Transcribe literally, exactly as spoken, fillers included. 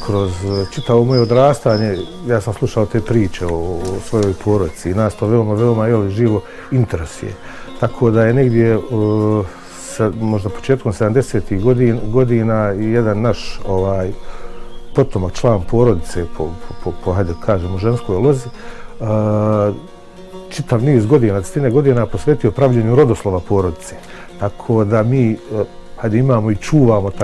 kroz čitavo moje odrastanje ja sam slušao te priče o, o svojoj porodici i nas to veoma, veoma jel, živo interesuje. Tako da je negdje uh, sa, možda početkom sedamdesetih godina, godina i jedan naš ovaj, potomak, član porodice po, po, po, po hajde kažemo, ženskoj lozi, uh, čitav niz godina, desetine godina posvetio pravljenju rodoslova porodice. Tako da mi uh, hajde imamo i čuvamo taj